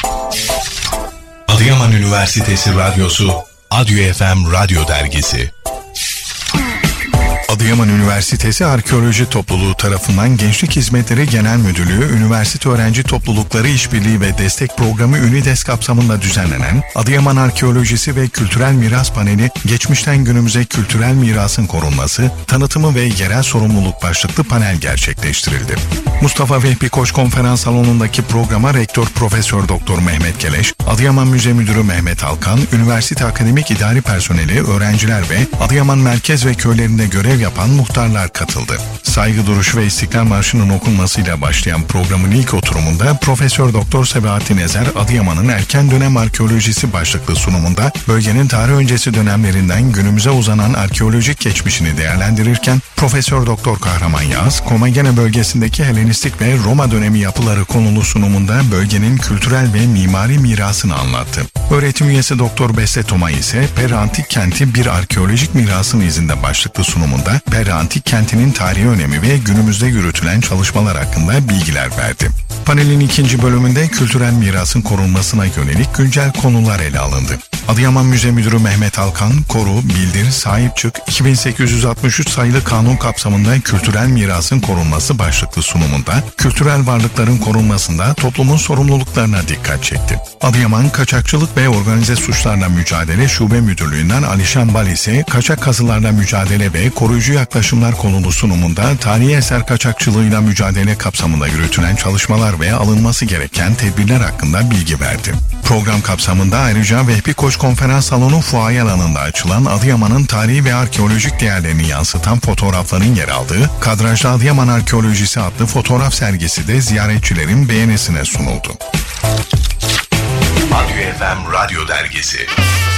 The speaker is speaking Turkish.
Adıyaman Üniversitesi Radyosu, Adyo FM Radyo Dergisi. Adıyaman Üniversitesi Arkeoloji Topluluğu tarafından Gençlik Hizmetleri Genel Müdürlüğü, Üniversite Öğrenci Toplulukları İşbirliği ve Destek Programı Ünides kapsamında düzenlenen Adıyaman Arkeolojisi ve Kültürel Miras Paneli, geçmişten günümüze kültürel mirasın korunması, tanıtımı ve yerel sorumluluk başlıklı panel gerçekleştirildi. Mustafa Vehbi Koç Konferans Salonu'ndaki programa Rektör Profesör Doktor Mehmet Keleş, Adıyaman Müze Müdürü Mehmet Alkan, üniversite akademik idari personeli, öğrenciler ve Adıyaman merkez ve köylerinde görev yapan muhtarlar katıldı. Saygı duruşu ve İstiklal Marşı'nın okunmasıyla başlayan programın ilk oturumunda Profesör Doktor Sebahattin Ezer, Adıyaman'ın erken dönem arkeolojisi başlıklı sunumunda bölgenin tarih öncesi dönemlerinden günümüze uzanan arkeolojik geçmişini değerlendirirken, Profesör Doktor Kahraman Yağız, Komagene bölgesindeki Helenistik ve Roma dönemi yapıları konulu sunumunda bölgenin kültürel ve mimari mirasını anlattı. Öğretim üyesi Doktor Beste Toma ise Pera Antik Kenti bir arkeolojik mirasın izinde başlıklı sunumunda Pera Antik Kenti'nin tarihi önemi ve günümüzde yürütülen çalışmalar hakkında bilgiler verdi. Panelin ikinci bölümünde kültürel mirasın korunmasına yönelik güncel konular ele alındı. Adıyaman Müze Müdürü Mehmet Alkan, Koru, Bildir, Sahip Çık, 2863 sayılı kanun kapsamında kültürel mirasın korunması başlıklı sunumunda, kültürel varlıkların korunmasında toplumun sorumluluklarına dikkat çekti. Adıyaman Kaçakçılık ve Organize Suçlarla Mücadele Şube Müdürlüğü'nden Alişan Bal ise kaçak kazılarla mücadele ve koruyucu yaklaşımlar konulu sunumunda tarihi eser kaçakçılığıyla mücadele kapsamında yürütülen çalışmalar ve alınması gereken tedbirler hakkında bilgi verdi. Program kapsamında ayrıca Vehbi Koç Konferans Salonu fuaye alanında açılan Adıyaman'ın tarihi ve arkeolojik değerlerini yansıtan fotoğrafların yer aldığı Kadrajlı Adıyaman Arkeolojisi adlı fotoğraf sergisi de ziyaretçilerin beğenisine sunuldu. Adyo FM Radyo Dergisi.